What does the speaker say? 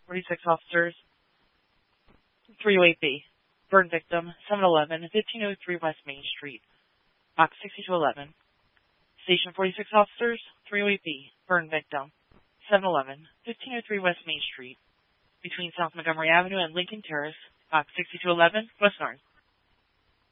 46 officers, 308B. Burn victim, 711, 1503 West Main Street, Box 6211. Station 46 officers, 308B. Burn victim, 711, 1503 West Main Street, between South Montgomery Avenue and Lincoln Terrace, Box 6211, West Orange.